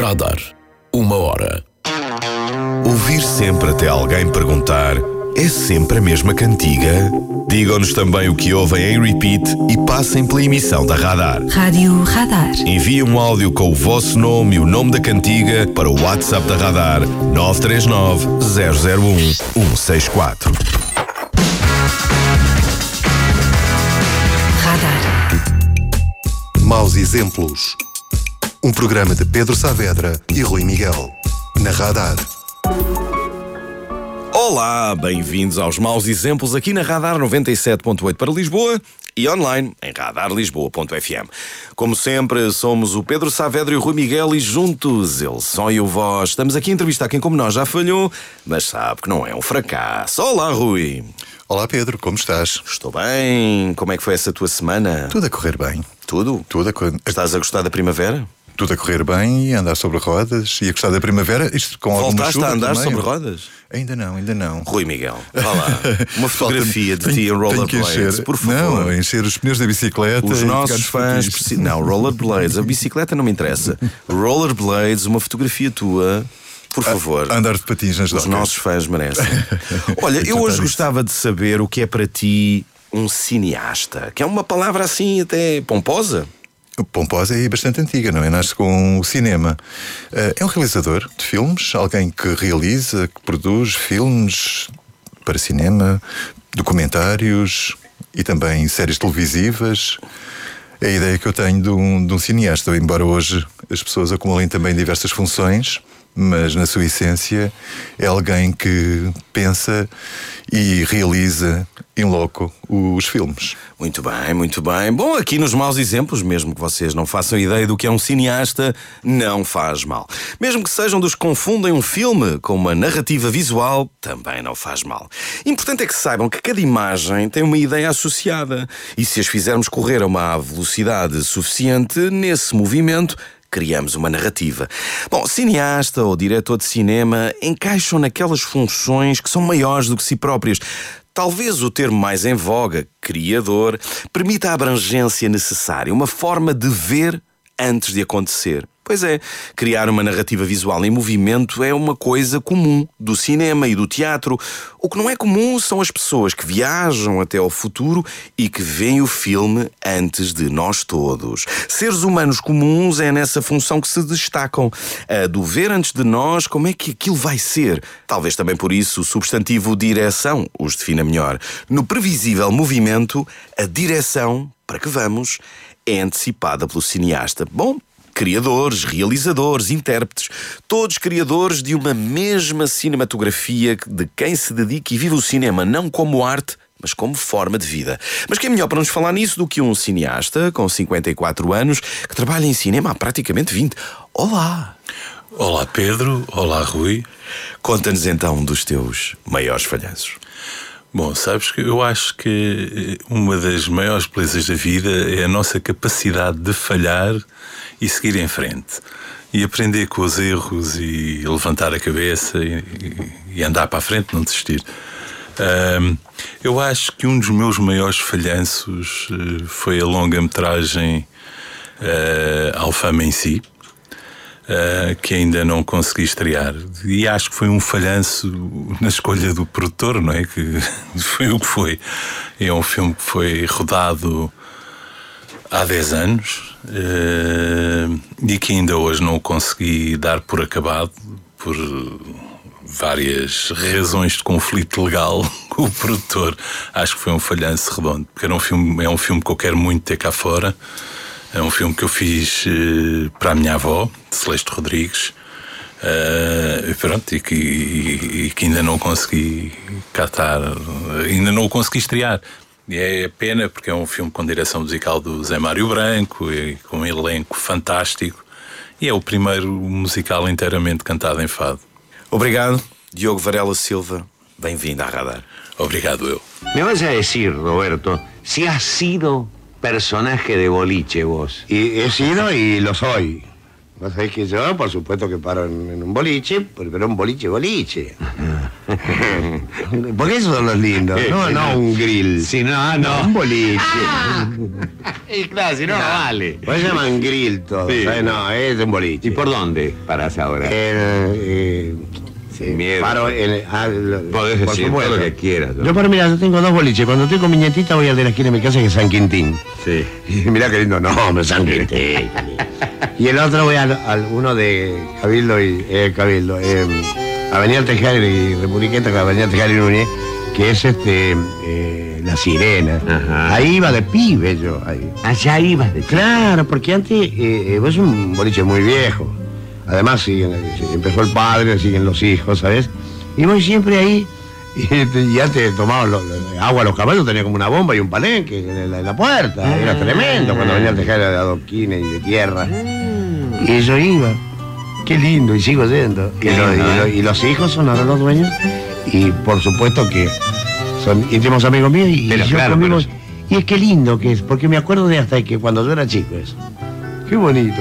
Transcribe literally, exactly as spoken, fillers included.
Radar. Uma hora. Ouvir sempre até alguém perguntar: é sempre a mesma cantiga? Digam-nos também o que ouvem em repeat e passem pela emissão da Radar. Rádio Radar. Enviem um áudio com o vosso nome e o nome da cantiga para o WhatsApp da Radar nove três nove, zero zero um, um seis quatro. Radar. Maus Exemplos. Um programa de Pedro Saavedra e Rui Miguel. Na Radar. Olá, bem-vindos aos Maus Exemplos aqui na Radar noventa e sete ponto oito para Lisboa e online em radar lisboa ponto f m. Como sempre, somos o Pedro Saavedra e o Rui Miguel e juntos, ele, som e o voz. Estamos aqui a entrevistar quem como nós já falhou, mas sabe que não é um fracasso. Olá, Rui. Olá, Pedro, como estás? Estou bem. Como é que foi essa tua semana? Tudo a correr bem. Tudo? Tudo a correr... Estás a gostar da primavera? Tudo a correr bem e a andar sobre rodas e a gostar da primavera, isto com alguma chuva. Voltaste a andar também. sobre rodas? Ainda não, ainda não. Rui Miguel, vá lá. Uma fotografia de ti em rollerblades, por favor. Não, encher os pneus da bicicleta. Os nossos fãs precisam... Não, rollerblades, a bicicleta não me interessa. Rollerblades, uma fotografia tua, por favor. A andar de patins nas docas. Os nossos fãs merecem. Olha, eu hoje gostava de saber o que é para ti um cineasta, que é uma palavra assim até pomposa. Pomposa é bastante antiga, não é? Nasce com o cinema. É um realizador de filmes, alguém que realiza, que produz filmes para cinema, documentários e também séries televisivas. É a ideia que eu tenho de um, de um cineasta, embora hoje as pessoas acumulem também diversas funções, mas na sua essência é alguém que pensa e realiza em loco os filmes. Muito bem, muito bem. Bom, aqui nos Maus Exemplos, mesmo que vocês não façam ideia do que é um cineasta, não faz mal. Mesmo que sejam dos que confundem um filme com uma narrativa visual, também não faz mal. Importante é que saibam que cada imagem tem uma ideia associada e se as fizermos correr a uma velocidade suficiente, nesse movimento criamos uma narrativa. Bom, cineasta ou diretor de cinema encaixam naquelas funções que são maiores do que si próprias. Talvez o termo mais em voga, criador, permita a abrangência necessária, uma forma de ver antes de acontecer. Pois é, criar uma narrativa visual em movimento é uma coisa comum do cinema e do teatro. O que não é comum são as pessoas que viajam até ao futuro e que veem o filme antes de nós todos. Seres humanos comuns é nessa função que se destacam. A do ver antes de nós como é que aquilo vai ser. Talvez também por isso o substantivo direção os defina melhor. No previsível movimento, a direção, para que vamos, é antecipada pelo cineasta. Bom, criadores, realizadores, intérpretes, todos criadores de uma mesma cinematografia de quem se dedica e vive o cinema não como arte, mas como forma de vida. Mas quem é melhor para nos falar nisso do que um cineasta com cinquenta e quatro anos que trabalha em cinema há praticamente vinte. Olá! Olá, Pedro. Olá, Rui. Conta-nos então um dos teus maiores falhanços. Bom, sabes que eu acho que uma das maiores belezas da vida é a nossa capacidade de falhar e seguir em frente. E aprender com os erros e levantar a cabeça e, e andar para a frente, não desistir. Um, eu acho que um dos meus maiores falhanços uh, foi a longa-metragem uh, Alfama em Si. Uh, que ainda não consegui estrear. E acho que foi um falhanço na escolha do produtor, não é? Que foi o que foi. É um filme que foi rodado há dez anos uh, e que ainda hoje não consegui dar por acabado por várias razões de conflito legal com o produtor. Acho que foi um falhanço redondo, porque era um filme, é um filme que eu quero muito ter cá fora. É um filme que eu fiz uh, para a minha avó, Celeste Rodrigues, uh, e pronto, e que, e, e que ainda não consegui catar, ainda não o consegui estrear. E é pena porque é um filme com direção musical do Zé Mário Branco, e com um elenco fantástico, e é o primeiro musical inteiramente cantado em fado. Obrigado, Diogo Varela Silva. Bem-vindo à Radar. Obrigado eu. Me vas a decir, Roberto, si has sido personaje de boliche vos. Y he sido y lo soy. Vos sabés que yo, por supuesto que paro en, en un boliche, pero un boliche, boliche. Porque esos son los lindos, no, no un grill. Si no, no. Un boliche. Y claro, si no, no vale. Pues se llaman grill todo, Sí. ¿sabes? No, es un boliche. ¿Y por dónde parás ahora? Eh, eh, sí, Sin miedo. paro en, ah, lo- Podés por decir todo supuesto. lo que quieras. ¿no? Yo, pero mira, yo tengo dos boliches. Cuando estoy con mi nietita voy al de la esquina de mi casa, que es San Quintín. Sí. Y mirá qué lindo nombre, San Quintín. Y el otro voy al, al uno de Cabildo y eh, Cabildo, eh, Avenida Tejada y Republiqueta, con Avenida Tejada y Núñez, que es este eh, La Sirena. Ajá. Ahí iba de pibe yo. Ahí. Allá ibas de chico. Claro, porque antes eh, eh, es un boliche muy viejo. Además siguen, empezó el padre, siguen los hijos, ¿sabes? Y voy siempre ahí. Y, y antes tomaba lo- lo- agua a los caballos, tenía como una bomba y un palenque en la, en la puerta. Era tremendo cuando venía a tejer de adoquines y de tierra. Y yo iba. Qué lindo, y sigo yendo. Y, Qué lo- lindo, y lo- ¿eh? y los hijos son ahora los dueños. Y por supuesto que son íntimos amigos míos. Y, Pero y yo claro, conmigo- pero- Y es que lindo que es, porque me acuerdo de hasta que cuando yo era chico eso. Qué bonito.